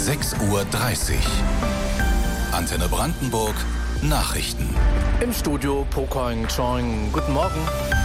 6:30 Uhr. Antenne Brandenburg Nachrichten. Im Studio Pokoing Choing. Guten Morgen.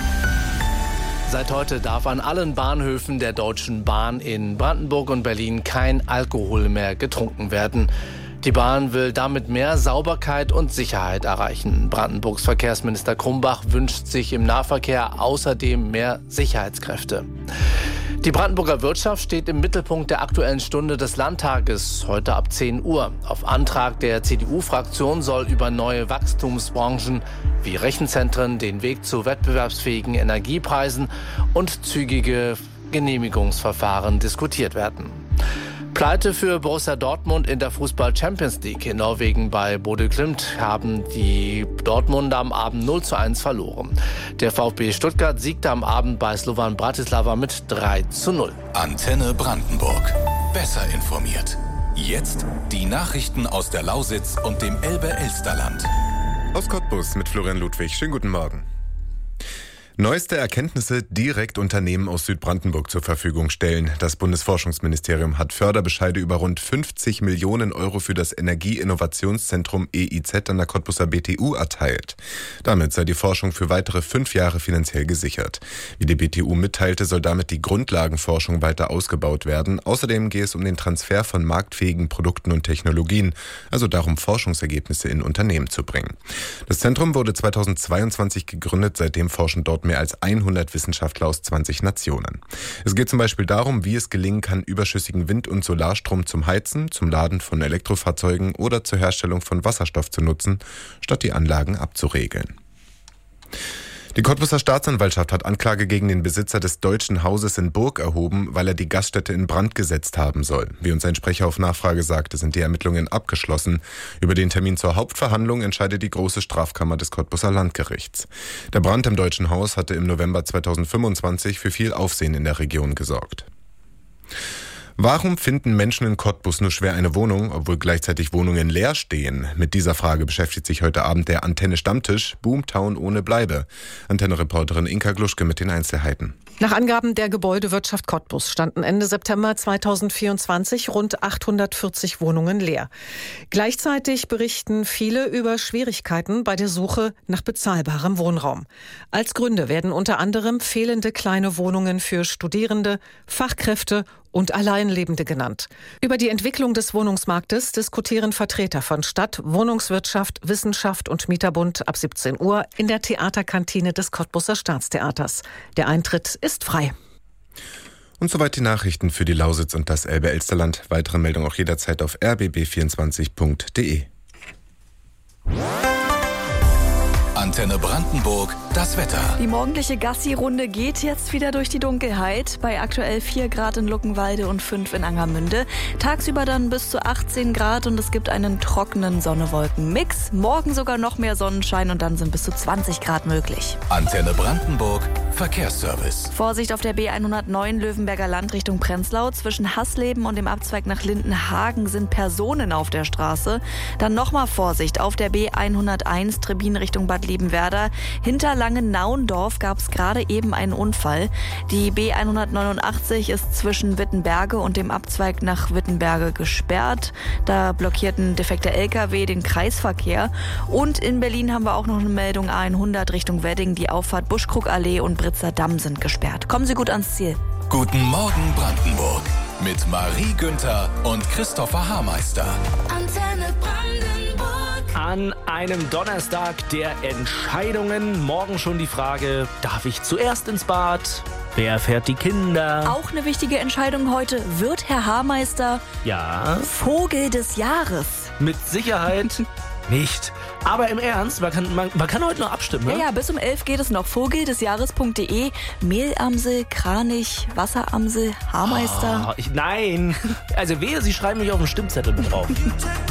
Seit heute darf an allen Bahnhöfen der Deutschen Bahn in Brandenburg und Berlin kein Alkohol mehr getrunken werden. Die Bahn will damit mehr Sauberkeit und Sicherheit erreichen. Brandenburgs Verkehrsminister Krumbach wünscht sich im Nahverkehr außerdem mehr Sicherheitskräfte. Die Brandenburger Wirtschaft steht im Mittelpunkt der Aktuellen Stunde des Landtages, heute ab 10 Uhr. Auf Antrag der CDU-Fraktion soll über neue Wachstumsbranchen wie Rechenzentren, den Weg zu wettbewerbsfähigen Energiepreisen und zügige Genehmigungsverfahren diskutiert werden. Pleite für Borussia Dortmund in der Fußball-Champions League. In Norwegen bei Bodø Glimt haben die Dortmunder am Abend 0:1 verloren. Der VfB Stuttgart siegte am Abend bei Slovan Bratislava mit 3:0. Antenne Brandenburg. Besser informiert. Jetzt die Nachrichten aus der Lausitz und dem Elbe-Elsterland. Aus Cottbus mit Florian Ludwig. Schönen guten Morgen. Neueste Erkenntnisse direkt Unternehmen aus Südbrandenburg zur Verfügung stellen. Das Bundesforschungsministerium hat Förderbescheide über rund 50 Millionen Euro für das Energieinnovationszentrum EIZ an der Cottbuser BTU erteilt. Damit sei die Forschung für weitere 5 Jahre finanziell gesichert. Wie die BTU mitteilte, soll damit die Grundlagenforschung weiter ausgebaut werden. Außerdem gehe es um den Transfer von marktfähigen Produkten und Technologien, also darum, Forschungsergebnisse in Unternehmen zu bringen. Das Zentrum wurde 2022 gegründet, seitdem forschen dort mehr als 100 Wissenschaftler aus 20 Nationen. Es geht zum Beispiel darum, wie es gelingen kann, überschüssigen Wind- und Solarstrom zum Heizen, zum Laden von Elektrofahrzeugen oder zur Herstellung von Wasserstoff zu nutzen, statt die Anlagen abzuregeln. Die Cottbuser Staatsanwaltschaft hat Anklage gegen den Besitzer des Deutschen Hauses in Burg erhoben, weil er die Gaststätte in Brand gesetzt haben soll. Wie uns ein Sprecher auf Nachfrage sagte, sind die Ermittlungen abgeschlossen. Über den Termin zur Hauptverhandlung entscheidet die große Strafkammer des Cottbuser Landgerichts. Der Brand im Deutschen Haus hatte im November 2025 für viel Aufsehen in der Region gesorgt. Warum finden Menschen in Cottbus nur schwer eine Wohnung, obwohl gleichzeitig Wohnungen leer stehen? Mit dieser Frage beschäftigt sich heute Abend der Antenne-Stammtisch Boomtown ohne Bleibe. Antenne-Reporterin Inka Gluschke mit den Einzelheiten. Nach Angaben der Gebäudewirtschaft Cottbus standen Ende September 2024 rund 840 Wohnungen leer. Gleichzeitig berichten viele über Schwierigkeiten bei der Suche nach bezahlbarem Wohnraum. Als Gründe werden unter anderem fehlende kleine Wohnungen für Studierende, Fachkräfte und Alleinlebende genannt. Über die Entwicklung des Wohnungsmarktes diskutieren Vertreter von Stadt, Wohnungswirtschaft, Wissenschaft und Mieterbund ab 17 Uhr in der Theaterkantine des Cottbuser Staatstheaters. Der Eintritt ist frei. Und soweit die Nachrichten für die Lausitz und das Elbe-Elsterland. Weitere Meldungen auch jederzeit auf rbb24.de. Antenne Brandenburg, das Wetter. Die morgendliche Gassi-Runde geht jetzt wieder durch die Dunkelheit. Bei aktuell 4 Grad in Luckenwalde und 5 in Angermünde. Tagsüber dann bis zu 18 Grad und es gibt einen trockenen Sonne-Wolken-Mix. Morgen sogar noch mehr Sonnenschein und dann sind bis zu 20 Grad möglich. Antenne Brandenburg, Verkehrsservice. Vorsicht auf der B109 Löwenberger Land Richtung Prenzlau. Zwischen Hasleben und dem Abzweig nach Lindenhagen sind Personen auf der Straße. Dann nochmal Vorsicht auf der B101 Trebin Richtung Bad Liebenwerda. Hinter Langenauendorf gab es gerade eben einen Unfall. Die B189 ist zwischen Wittenberge und dem Abzweig nach Wittenberge gesperrt. Da blockiert ein defekter LKW den Kreisverkehr. Und in Berlin haben wir auch noch eine Meldung A100 Richtung Wedding. Die Auffahrt Buschkrugallee und Britzer Damm sind gesperrt. Kommen Sie gut ans Ziel. Guten Morgen Brandenburg mit Marie Günther und Christopher Haarmeister. Antenne Brandenburg. An einem Donnerstag der Entscheidungen. Morgen schon die Frage, darf ich zuerst ins Bad? Wer fährt die Kinder? Auch eine wichtige Entscheidung heute. Wird Herr Haarmeister Ja, Vogel des Jahres? mit Sicherheit nicht. Aber im Ernst, man kann heute noch abstimmen, ne? Ja, bis um 11 geht es noch. Vogeldesjahres.de. Mehlamsel, Kranich, Wasseramsel, Haarmeister. Nein. Also wehe, Sie schreiben mich auf den Stimmzettel mit drauf.